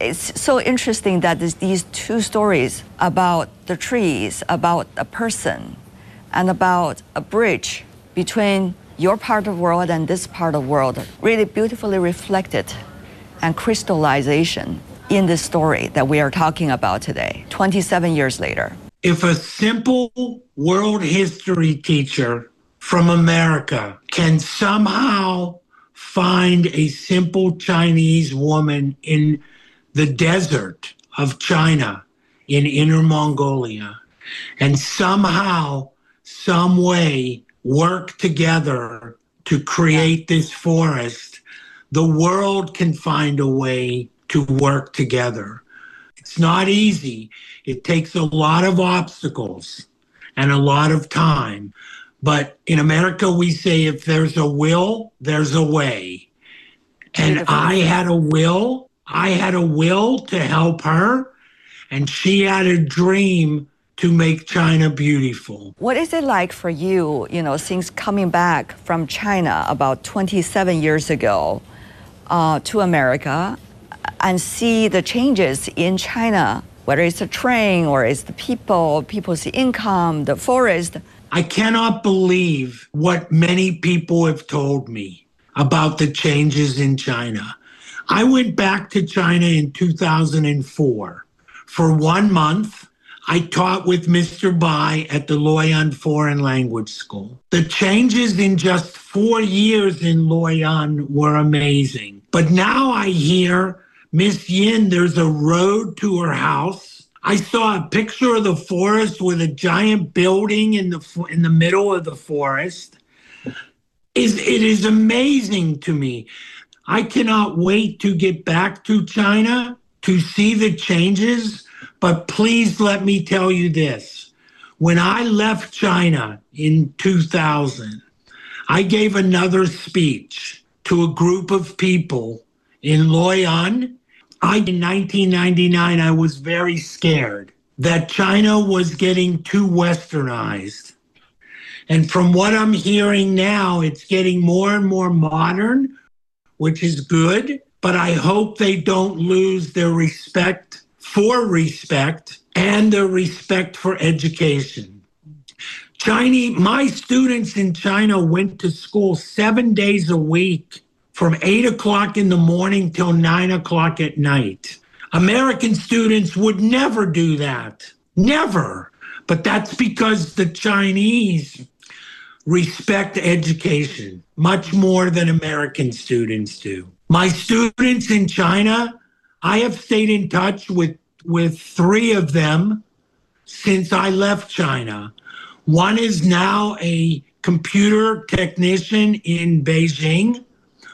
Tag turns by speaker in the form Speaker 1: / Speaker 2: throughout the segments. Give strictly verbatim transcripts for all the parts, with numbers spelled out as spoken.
Speaker 1: it's so interesting that there's these two stories about the trees, about a person, and about a bridge between your part of the world and this part of the world, really beautifully reflected and crystallization in this story that we are talking about today, twenty-seven years later.
Speaker 2: If a simple world history teacher from America can somehow find a simple Chinese woman in the desert of China in Inner Mongolia and somehow, some way work together to create this forest, the world can find a way to work together. It's not easy. It takes a lot of obstacles and a lot of time. But in America, we say if there's a will, there's a way. And I had a will. I had a will to help her, and she had a dream to make China beautiful.
Speaker 1: What is it like for you, you know, since coming back from China about twenty-seven years ago uh, to America and see the changes in China, whether it's the train or it's the people, people's income, the forest?
Speaker 2: I cannot believe what many people have told me about the changes in China. I went back to China in two thousand four. For one month, I taught with Mister Bai at the Luoyang Foreign Language School. The changes in just four years in Luoyang were amazing. But now I hear Miss Yin, there's a road to her house. I saw a picture of the forest with a giant building in the in the middle of the forest. Is it is amazing to me. I cannot wait to get back to China to see the changes, but please let me tell you this. When I left China in two thousand, I gave another speech to a group of people in Luoyang. I, in nineteen ninety-nine, I was very scared that China was getting too westernized. And from what I'm hearing now, it's getting more and more modern, which is good, but I hope they don't lose their respect for respect and their respect for education. Chinese, my students in China went to school seven days a week from eight o'clock in the morning till nine o'clock at night. American students would never do that, never. But that's because the Chinese respect education much more than American students do. My students in China, I have stayed in touch with, with three of them since I left China. One is now a computer technician in Beijing.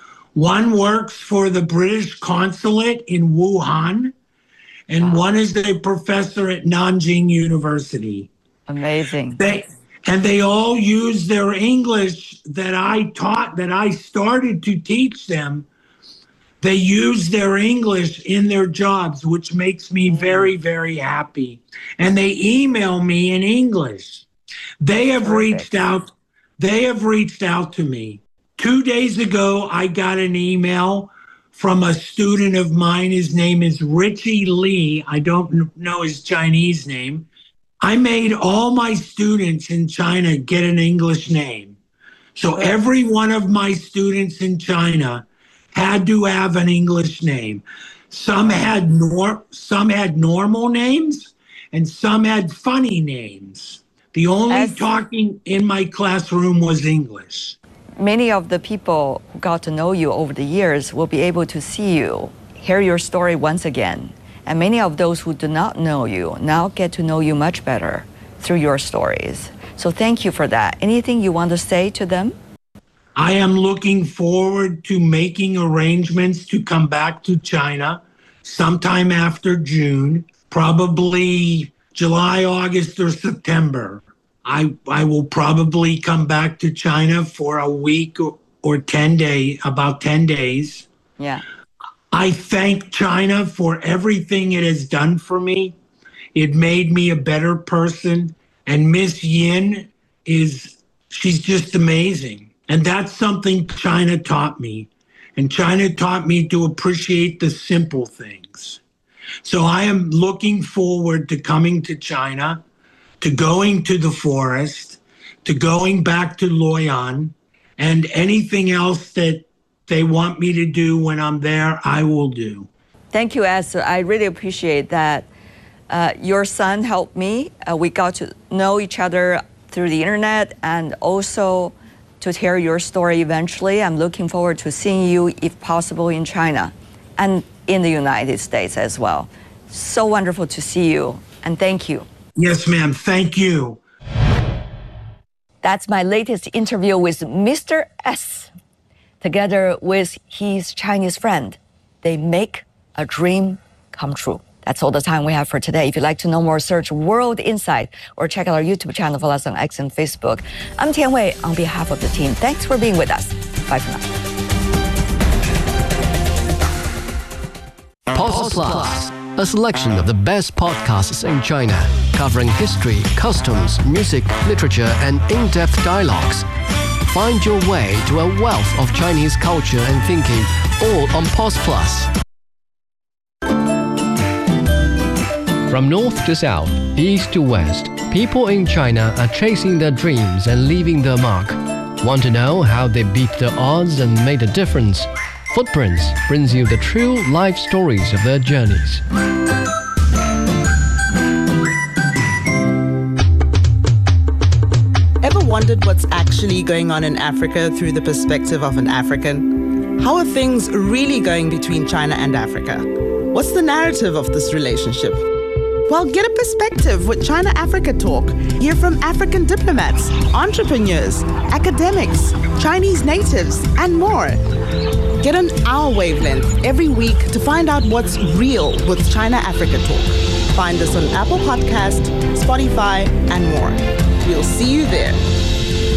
Speaker 2: One works for the British consulate in Wuhan. And one is a professor at Nanjing University.
Speaker 1: Amazing.
Speaker 2: They, and they all use their English that I taught, that I started to teach them. They use their English in their jobs, which makes me very, very happy. And they email me in English. They have Perfect. reached out. They have reached out to me. Two days ago, I got an email from a student of mine. His name is Richie Lee. I don't know his Chinese name. I made all my students in China get an English name. So every one of my students in China had to have an English name. Some had nor- some had normal names and some had funny names. The only As- talking in my classroom was English.
Speaker 1: Many of the people who got to know you over the years will be able to see you, hear your story once again. And many of those who do not know you now get to know you much better through your stories. So thank you for that. Anything you want to say to them?
Speaker 2: I am looking forward to making arrangements to come back to China sometime after June, probably July, August, or September. I, I will probably come back to China for a week or, or ten days, about ten days.
Speaker 1: Yeah.
Speaker 2: I thank China for everything it has done for me. It made me a better person. And Miss Yin is, she's just amazing. And that's something China taught me. And China taught me to appreciate the simple things. So I am looking forward to coming to China, to going to the forest, to going back to Luoyang, and anything else that they want me to do when I'm there, I will do.
Speaker 1: Thank you, Esther. I really appreciate that. Uh, your son helped me. Uh, we got to know each other through the internet and also to hear your story eventually. I'm looking forward to seeing you, if possible, in China and in the United States as well. So wonderful to see you, and thank you.
Speaker 2: Yes, ma'am. Thank you.
Speaker 1: That's my latest interview with Mister S. Together with his Chinese friend, they make a dream come true. That's all the time we have for today. If you'd like to know more, search World Insight or check out our YouTube channel, follow us on X and Facebook. I'm Tian Wei on behalf of the team. Thanks for being with us. Bye for now.
Speaker 3: Pulse Plus, a selection of the best podcasts in China, covering history, customs, music, literature, and in-depth dialogues. Find your way to a wealth of Chinese culture and thinking, all on Pulse Plus. From north to south, east to west, people in China are chasing their dreams and leaving their mark. Want to know how they beat the odds and made a difference? Footprints brings you the true life stories of their journeys.
Speaker 4: Ever wondered what's actually going on in Africa through the perspective of an African? How are things really going between China and Africa? What's the narrative of this relationship? Well, get a perspective with China Africa Talk. Hear from African diplomats, entrepreneurs, academics, Chinese natives, and more. Get on our wavelength every week to find out what's real with China Africa Talk. Find us on Apple Podcast, Spotify, and more. We'll see you there.